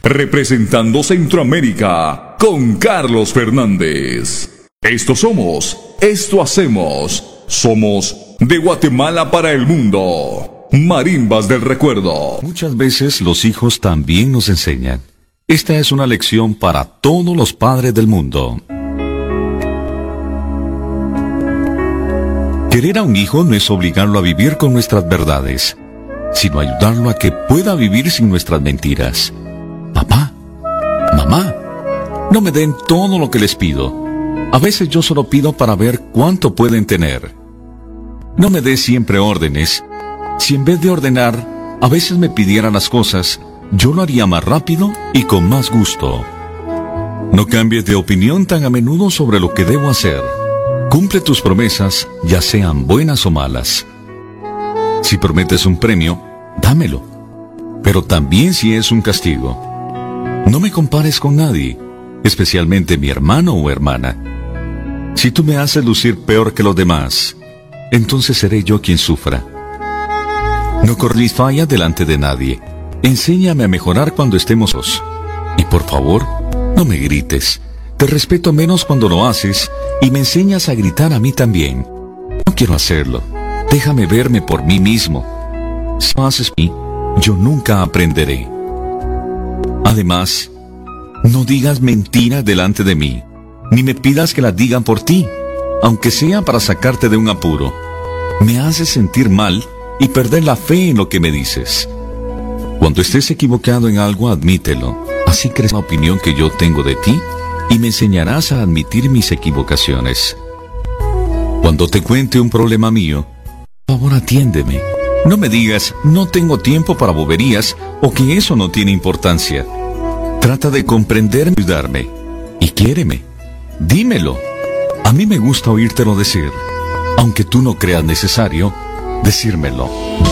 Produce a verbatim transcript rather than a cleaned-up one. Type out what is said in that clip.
representando Centroamérica con Carlos Fernández. Esto somos, esto hacemos, somos de Guatemala para el mundo. Marimbas del Recuerdo. Muchas veces los hijos también nos enseñan. Esta es una lección para todos los padres del mundo. Querer a un hijo no es obligarlo a vivir con nuestras verdades, sino ayudarlo a que pueda vivir sin nuestras mentiras. Papá, mamá, no me den todo lo que les pido. A veces yo solo pido para ver cuánto pueden tener. No me des siempre órdenes. Si en vez de ordenar, a veces me pidieran las cosas, yo lo haría más rápido y con más gusto. No cambies de opinión tan a menudo sobre lo que debo hacer. Cumple tus promesas, ya sean buenas o malas. Si prometes un premio, dámelo. Pero también si es un castigo. No me compares con nadie, especialmente mi hermano o hermana. Si tú me haces lucir peor que los demás, entonces seré yo quien sufra. No corris falla delante de nadie. Enséñame a mejorar cuando estemos solos. Y por favor, no me grites. Te respeto menos cuando lo haces y me enseñas a gritar a mí también. No quiero hacerlo. Déjame verme por mí mismo. Si no haces mí, yo nunca aprenderé. Además, no digas mentiras delante de mí, ni me pidas que las digan por ti, aunque sea para sacarte de un apuro. Me haces sentir mal y perder la fe en lo que me dices. Cuando estés equivocado en algo, admítelo. Así crees la opinión que yo tengo de ti y me enseñarás a admitir mis equivocaciones. Cuando te cuente un problema mío, por favor atiéndeme. No me digas, no tengo tiempo para boberías o que eso no tiene importancia. Trata de comprenderme y ayudarme. Y quiéreme. Dímelo. A mí me gusta oírtelo decir, aunque tú no creas necesario decírmelo.